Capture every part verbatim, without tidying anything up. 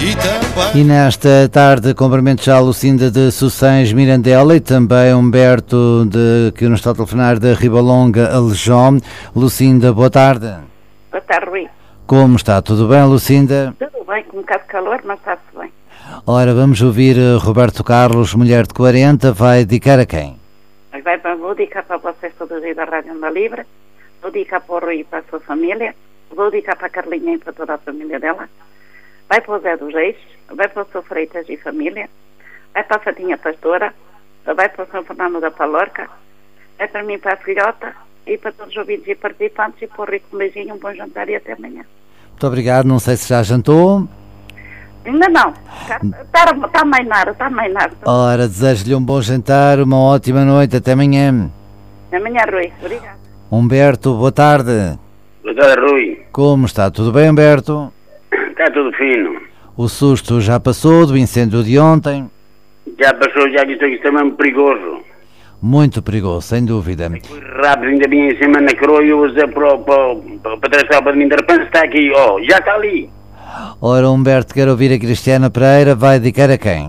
E nesta tarde cumprimento já a Lucinda de Sussães Mirandela e também Humberto, de, que nos está a telefonar, de Ribalonga, Alejão. Lucinda, boa tarde. Boa tarde, Rui. Como está? Tudo bem, Lucinda? Tudo bem, com um bocado de calor, mas está-se bem. Ora, vamos ouvir Roberto Carlos, mulher de quarenta, vai dedicar a quem? Vai para, vou dedicar para vocês todos aí da Rádio Onda Livre, vou dedicar para o Rui e para a sua família, vou dedicar para a Carlinha e para toda a família dela, vai para o Zé dos Reis, vai para o seu Freitas e família, vai para a Fatinha Pastora, vai para o São Fernando da Palorca, vai para mim, para a filhota e para todos os ouvintes e participantes, e para o Rico um beijinho, um bom jantar e até amanhã. Muito obrigado, não sei se já jantou. Ainda não, está, está, está a mainar, está a mainar. Ora, desejo-lhe um bom jantar, uma ótima noite, até amanhã. Até amanhã, Rui, obrigado. Humberto, boa tarde. Boa tarde, Rui. Como está? Tudo bem, Humberto? Está tudo fino. O susto já passou do incêndio de ontem? Já passou, já visto que isto é mesmo perigoso. Muito perigoso, sem dúvida. Foi rápido, ainda vinha em cima na coroa e eu usei para, para, para, para atravessar para mim, de repente está aqui, ó, oh, já está ali. Ora, Humberto, quer ouvir a Cristiana Pereira, vai dedicar a quem?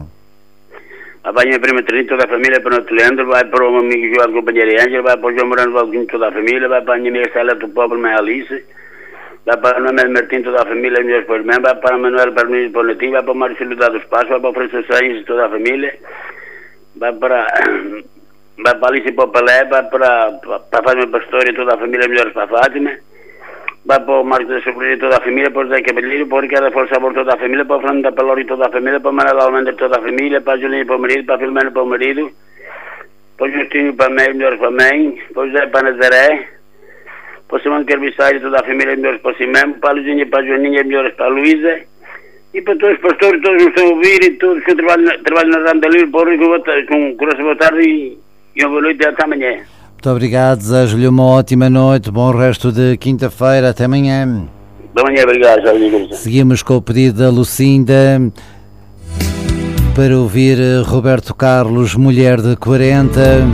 Vai a minha prima Teresa, toda a família, para o Neto Leandro, vai para o meu amigo João, companheiro Ângelo, vai para o João Morano Valguinho, toda a família, vai para a minha amiga Célia do Pobre, mãe Alice, vai para o Manuel Martins, toda a família, meus pais membros, vai para o Manuel Parmeiros, para o Netinho, vai para o Mário Filho dos Passos, vai para o Francisco Sainz, toda a família, vai para... vai para a Alice e para o Pelé, vai para, para, para a Fátima Pastor e toda a família, melhores para a Fátima, vai para o Marcos da Sobreira e toda a família, para o José Cavalheiro, para o Ricardo Afonso Sabor toda a família, para o Fernando da Palori e toda a família, para o Manuel Almandra e toda a família, para a Julinha para o marido, para a Filomena para o marido, para o Justinho para a mãe, melhores para a mãe, para o José para a Nazaré, para o Simão de Carviçário e toda a família, melhores para o Simão, para a Luzinha para a Joaninha, melhores para a Luísa, e para todos os pastores, todos que estão a ouvir e todos que trabalham, trabalham na Randa Livre, para o Rico, com coração boa tarde e, e uma boa noite e até amanhã. Muito obrigado, desejo-lhe uma ótima noite, bom resto de quinta-feira, até amanhã. Até amanhã, obrigado. Seguimos com o pedido da Lucinda para ouvir Roberto Carlos, mulher de quarenta.